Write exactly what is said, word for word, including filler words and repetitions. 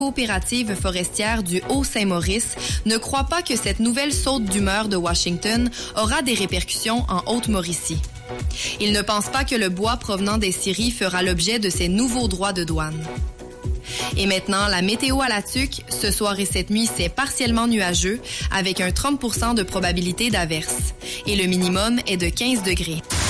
coopérative forestière du Haut-Saint-Maurice ne croit pas que cette nouvelle saute d'humeur de Washington aura des répercussions en Haute-Mauricie. Il ne pense pas que le bois provenant des scieries fera l'objet de ces nouveaux droits de douane. Et maintenant, la météo à la tuque. Ce soir et cette nuit, c'est partiellement nuageux avec un trente pour cent de probabilité d'averse. Et le minimum est de quinze degrés.